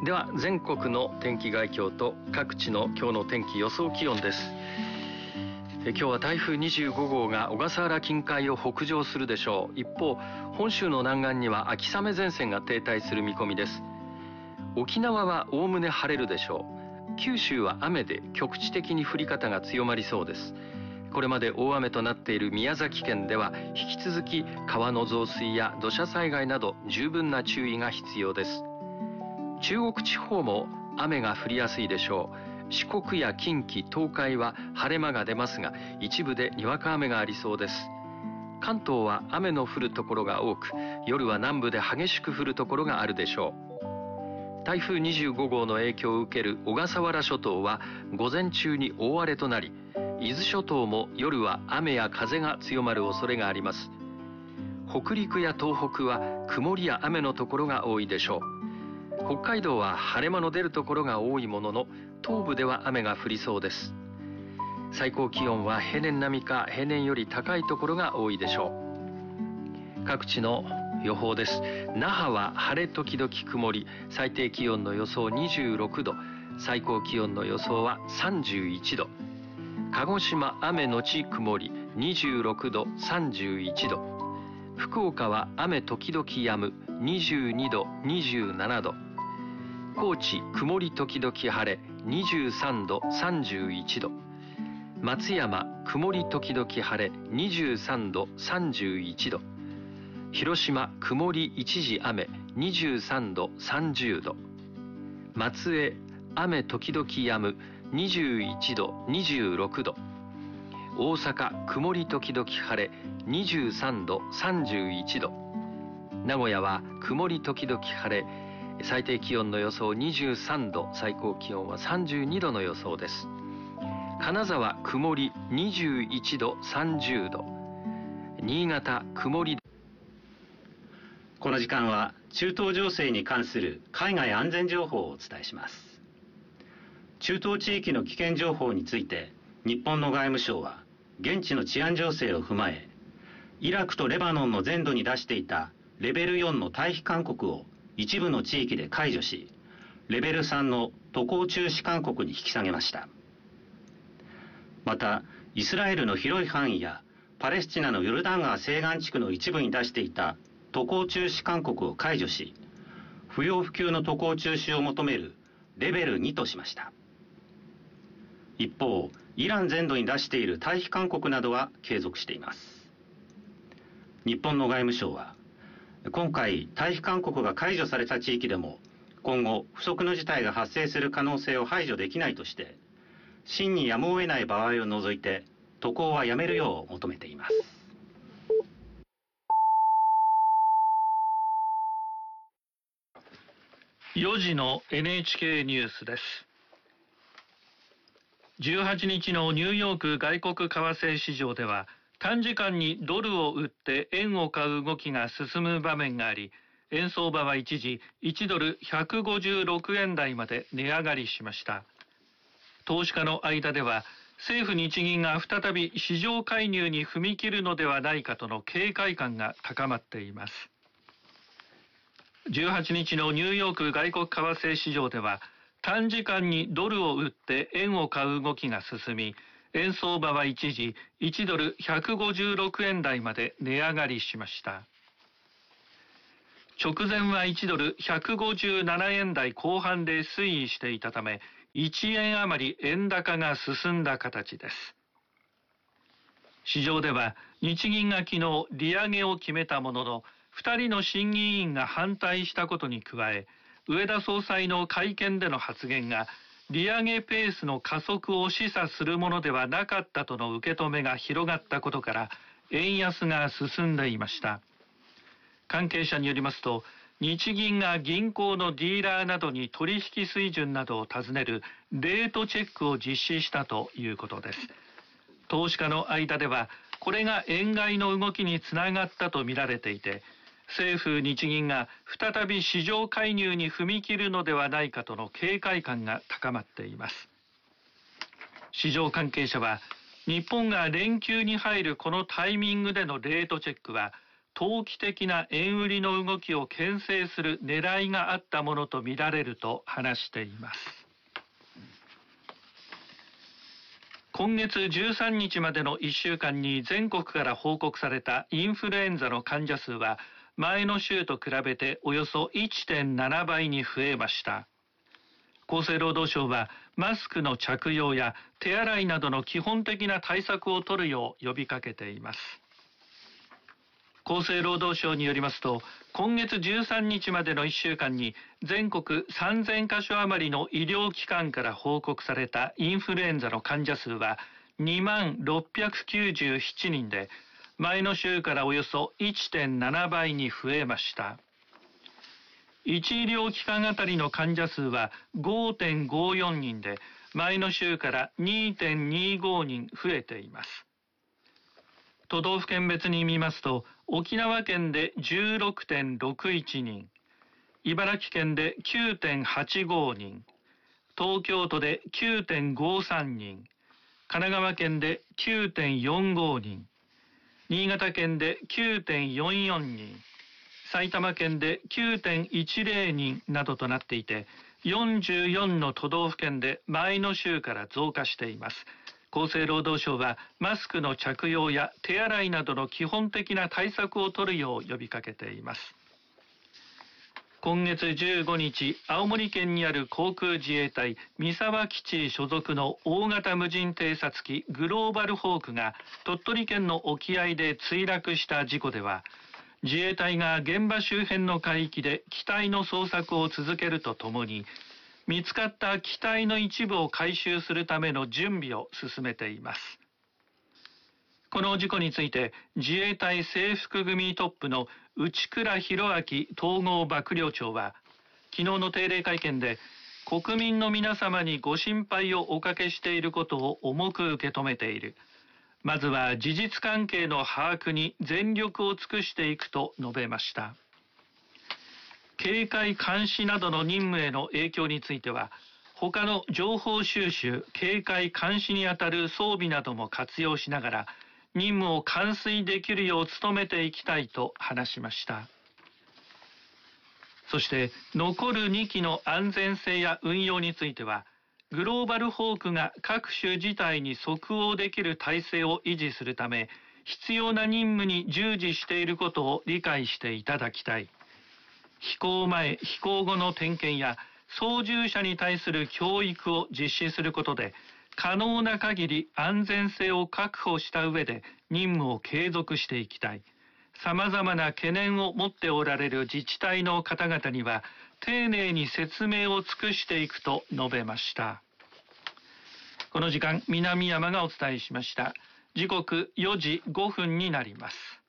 では全国の天気概況と各地の今日の天気予想気温です。今日は台風25号が小笠原近海を北上するでしょう。一方、本州の南岸には秋雨前線が停滞する見込みです。沖縄はおおむね晴れるでしょう。九州は雨で局地的に降り方が強まりそうです。これまで大雨となっている宮崎県では引き続き川の増水や土砂災害など十分な注意が必要です。中国地方も雨が降りやすいでしょう。四国や近畿、東海は晴れ間が出ますが、一部でにわか雨がありそうです。関東は雨の降るところが多く、夜は南部で激しく降るところがあるでしょう。台風25号の影響を受ける小笠原諸島は午前中に大荒れとなり、伊豆諸島も夜は雨や風が強まる恐れがあります。北陸や東北は曇りや雨のところが多いでしょう。北海道は晴れ間の出るところが多いものの、東部では雨が降りそうです。最高気温は平年並みか平年より高いところが多いでしょう。各地の予報です。那覇は晴れ時々曇り、最低気温の予想26度、最高気温の予想は31度。鹿児島雨のち曇り、26度、31度。福岡は雨時々止む、22度、27度。高知曇り時々晴れ、23度、31度。松山曇り時々晴れ、23度、31度。広島曇り一時雨、23度、30度。松江雨時々止む、21度、26度。大阪曇り時々晴れ、23度、31度。名古屋は曇り時々晴れ、最低気温の予想23度、最高気温は32度の予想です。金沢曇り21度、30度。新潟曇り。 この時間は中東情勢に関する海外安全情報をお伝えします。中東地域の危険情報について、日本の外務省は現地の治安情勢を踏まえ、イラクとレバノンの全土に出していたレベル4の退避勧告を一部の地域で解除し、レベル3の渡航中止勧告に引き下げました。また、イスラエルの広い範囲やパレスチナのヨルダン川西岸地区の一部に出していた渡航中止勧告を解除し、不要不急の渡航中止を求めるレベル2としました。一方、イラン全土に出している退避勧告などは継続しています。日本の外務省は、今回退避勧告が解除された地域でも今後不測の事態が発生する可能性を排除できないとして、真にやむを得ない場合を除いて渡航はやめるよう求めています。 4時の NHK ニュースです。18日のニューヨーク外国為替市場では、短時間にドルを売って円を買う動きが進む場面があり、円相場は一時1ドル156円台まで値上がりしました。投資家の間では、政府日銀が再び市場介入に踏み切るのではないかとの警戒感が高まっています。18日のニューヨーク外国為替市場では、短時間にドルを売って円を買う動きが進み、円相場は一時1ドル156円台まで値上がりしました。直前は1ドル157円台後半で推移していたため、1円余り円高が進んだ形です。市場では日銀が昨日利上げを決めたものの、2人の審議員が反対したことに加え、植田総裁の会見での発言が利上げペースの加速を示唆するものではなかったとの受け止めが広がったことから、円安が進んでいました。関係者によりますと、日銀が銀行のディーラーなどに取引水準などを尋ねるレートチェックを実施したということです。投資家の間では、これが円買いの動きにつながったとみられていて、政府・日銀が再び市場介入に踏み切るのではないかとの警戒感が高まっています。市場関係者は、日本が連休に入るこのタイミングでのレートチェックは、 投機的な円売りの動きを牽制する狙いがあったものとみられると話しています。今月13日までの1週間に全国から報告されたインフルエンザの患者数は前の週と比べておよそ 1.7 倍に増えました。厚生労働省はマスクの着用や手洗いなどの基本的な対策を取るよう呼びかけています。厚生労働省によりますと、今月13日までの1週間に全国3000カ所余りの医療機関から報告されたインフルエンザの患者数は2697人で、前の週からおよそ 1.7 倍に増えました。1医療機関あたりの患者数は 5.54 人で、前の週から 2.25 人増えています。都道府県別に見ますと、沖縄県で 16.61 人、茨城県で 9.85 人、東京都で 9.53 人、神奈川県で 9.45 人、新潟県で 9.44 人、埼玉県で 9.10 人などとなっていて、44の都道府県で前の週から増加しています。厚生労働省はマスクの着用や手洗いなどの基本的な対策を取るよう呼びかけています。今月15日、青森県にある航空自衛隊三沢基地所属の大型無人偵察機グローバルホークが鳥取県の沖合で墜落した事故では、自衛隊が現場周辺の海域で機体の捜索を続けるとともに、見つかった機体の一部を回収するための準備を進めています。この事故について自衛隊制服組トップの内倉博明統合幕僚長は昨日の定例会見で、国民の皆様にご心配をおかけしていることを重く受け止めている。まずは事実関係の把握に全力を尽くしていくと述べました。警戒監視などの任務への影響については、他の情報収集、警戒監視にあたる装備なども活用しながら、任務を完遂できるよう努めていきたいと話しました。そして残る2機の安全性や運用については、グローバルホークが各種事態に即応できる体制を維持するため、必要な任務に従事していることを理解していただきたい。飛行前、飛行後の点検や操縦者に対する教育を実施することで、可能な限り安全性を確保した上で任務を継続していきたい。さまざまな懸念を持っておられる自治体の方々には丁寧に説明を尽くしていくと述べました。この時間、南山がお伝えしました。時刻4時5分になります。